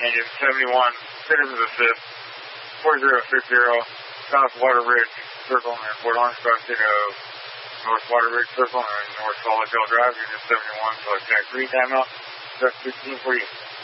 Engine 71, citizen assist, 4060, South Water Ridge Circle and Fort Orange, State of North Water Ridge Circle and North Swallowtail Drive, Unit 71, select Jack 3, timeout, Duck 15 for you.